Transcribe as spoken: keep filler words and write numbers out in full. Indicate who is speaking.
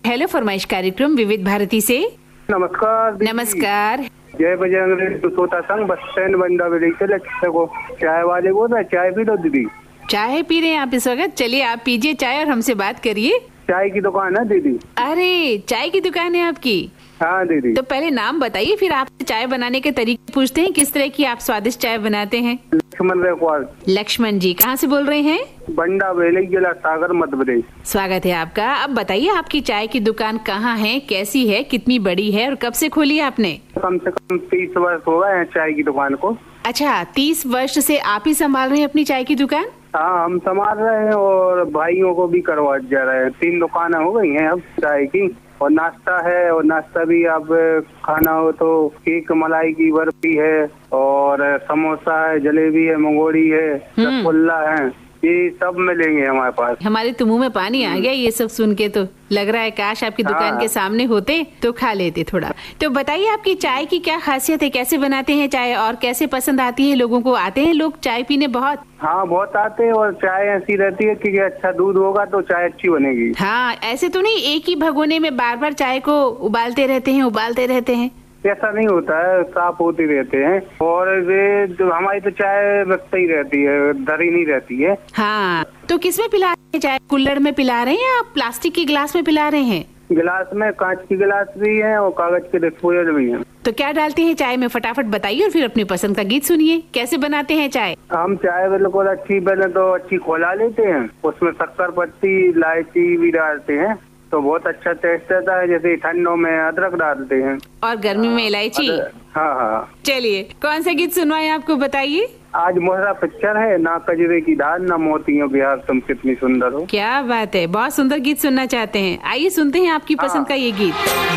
Speaker 1: Hello फरमाइश कार्यक्रम विविध भारती से।
Speaker 2: नमस्कार दीदी।
Speaker 1: नमस्कार।
Speaker 2: जय बजरंग सोता संग बस स्टैंड बंदा से को चाय वाले बोल रहे चाय पी लो दीदी।
Speaker 1: चाय पी रहे हैं आप इस वक्त? चलिए आप पीजिए चाय और हमसे बात करिए।
Speaker 2: चाय की दुकान है दीदी।
Speaker 1: अरे चाय की दुकान है आपकी?
Speaker 2: हाँ दीदी।
Speaker 1: तो पहले नाम बताइए, फिर आपसे चाय बनाने के तरीके पूछते हैं, किस तरह की आप स्वादिष्ट चाय बनाते हैं।
Speaker 2: लक्ष्मण रेखवाल।
Speaker 1: लक्ष्मण जी कहाँ से बोल रहे हैं?
Speaker 2: बंडा बेले जिला सागर मध्य प्रदेश।
Speaker 1: स्वागत है आपका। अब बताइए आपकी चाय की दुकान कहाँ है, कैसी है, कितनी बड़ी है और कब से खोली आपने?
Speaker 2: कम से कम तीस वर्ष हो गए हैं चाय की दुकान को।
Speaker 1: अच्छा, तीस वर्ष से आप ही संभाल रहे हैं अपनी चाय की दुकान?
Speaker 2: हाँ हम संभाल रहे हैं और भाइयों को भी करवा जा रहे हैं। तीन दुकानें हो गई हैं अब चाय की, और नाश्ता है, और नाश्ता भी अब खाना हो तो केक मलाई की बर्फी है, और समोसा है, जलेबी है, मंगोड़ी है, रसगुल्ला है, ये सब मिलेंगे हमारे पास।
Speaker 1: हमारे तो मुंह में पानी आ गया ये सब सुन के, तो लग रहा है काश आपकी दुकान
Speaker 2: हाँ।
Speaker 1: के सामने होते तो खा लेते थोड़ा। तो बताइए आपकी चाय की क्या खासियत है, कैसे बनाते हैं चाय और कैसे पसंद आती है लोगों को? आते हैं लोग चाय पीने बहुत?
Speaker 2: हाँ बहुत आते हैं, और चाय ऐसी रहती है कि अच्छा दूध होगा तो चाय अच्छी बनेगी।
Speaker 1: हाँ, ऐसे तो नहीं एक ही भगोने में बार बार चाय को उबालते रहते हैं उबालते रहते हैं?
Speaker 2: ऐसा नहीं होता है, साफ होती रहते हैं, और वे जो हमारी तो चाय बचती ही रहती है, धरी नहीं रहती है।
Speaker 1: हाँ, तो किस में पिला रहे हैं चाय? कुल्हड़ में पिला रहे हैं या प्लास्टिक के गिलास में पिला रहे हैं?
Speaker 2: गिलास में, कांच की गिलास भी है और कागज के डिस्पोजल भी है।
Speaker 1: तो क्या डालते हैं चाय में, फटाफट बताइए और फिर अपनी पसंद का गीत सुनिए। कैसे बनाते हैं चाय?
Speaker 2: हम चाय बिल्कुल अच्छी पहले तो अच्छी खोला लेते हैं, उसमें शक्कर पत्ती इलायची भी डालते हैं तो बहुत अच्छा टेस्ट आता है। जैसे ठंडों में अदरक डालते हैं
Speaker 1: और गर्मी में इलायची।
Speaker 2: हाँ हाँ।
Speaker 1: चलिए कौन सा गीत सुनवाएं आपको, बताइए।
Speaker 2: आज मोहरा पिक्चर है, ना कजरे की दाल ना मोतियों बिहार तुम कितनी सुंदर हो।
Speaker 1: क्या बात है, बहुत सुंदर गीत सुनना चाहते हैं। आइए सुनते हैं आपकी पसंद का ये गीत।